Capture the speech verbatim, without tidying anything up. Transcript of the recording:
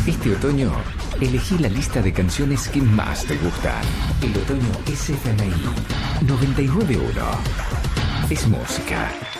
Este otoño, elegí la lista de canciones que más te gustan. El otoño S F M I noventa y nueve punto uno. Es música.